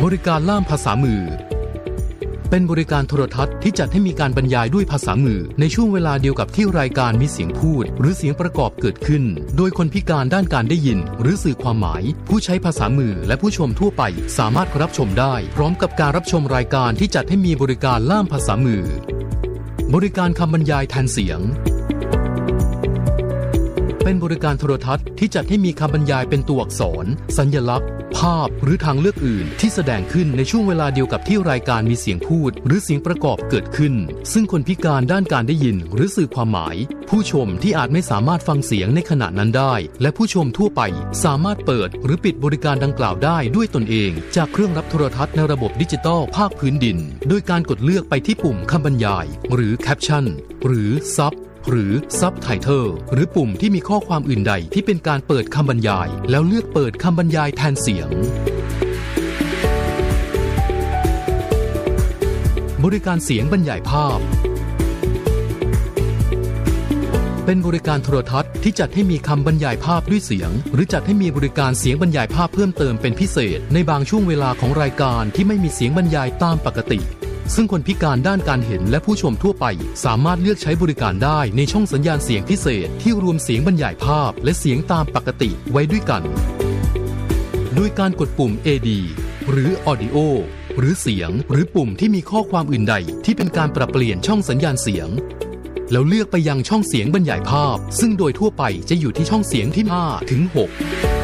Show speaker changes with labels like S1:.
S1: บริการล่ามภาษามือเป็นบริการโทรทัศน์ที่จัดให้มีการบรรยายด้วยภาษามือในช่วงเวลาเดียวกับที่รายการมีเสียงพูดหรือเสียงประกอบเกิดขึ้นโดยคนพิการด้านการได้ยินหรือสื่อความหมายผู้ใช้ภาษามือและผู้ชมทั่วไปสามารถรับชมได้พร้อมกับการรับชมรายการที่จัดให้มีบริการล่ามภาษามือบริการคำบรรยายแทนเสียงเป็นบริการโทรทัศน์ที่จัดให้มีคำบรรยายเป็นตัวอักษรสัญลักษณ์ภาพหรือทางเลือกอื่นที่แสดงขึ้นในช่วงเวลาเดียวกับที่รายการมีเสียงพูดหรือเสียงประกอบเกิดขึ้นซึ่งคนพิการด้านการได้ยินหรือสื่อความหมายผู้ชมที่อาจไม่สามารถฟังเสียงในขณะนั้นได้และผู้ชมทั่วไปสามารถเปิดหรือปิดบริการดังกล่าวได้ด้วยตนเองจากเครื่องรับโทรทัศน์ในระบบดิจิตอลภาคพื้นดินโดยการกดเลือกไปที่ปุ่มคำบรรยายหรือแคปชั่นหรือซับหรือ Subtitle หรือปุ่มที่มีข้อความอื่นใดที่เป็นการเปิดคำบรรยายแล้วเลือกเปิดคำบรรยายแทนเสียงบริการเสียงบรรยายภาพเป็นบริการโทรทัศน์ที่จัดให้มีคำบรรยายภาพด้วยเสียงหรือจัดให้มีบริการเสียงบรรยายภาพเพิ่มเติมเป็นพิเศษในบางช่วงเวลาของรายการที่ไม่มีเสียงบรรยายตามปกติซึ่งคนพิการด้านการเห็นและผู้ชมทั่วไปสามารถเลือกใช้บริการได้ในช่องสัญญาณเสียงพิเศษที่รวมเสียงบรรยายภาพและเสียงตามปกติไว้ด้วยกันโดยการกดปุ่ม AD หรือ Audio หรือเสียงหรือปุ่มที่มีข้อความอื่นใดที่เป็นการปรับเปลี่ยนช่องสัญญาณเสียงแล้วเลือกไปยังช่องเสียงบรรยายภาพซึ่งโดยทั่วไปจะอยู่ที่ช่องเสียงที่5 ถึง 6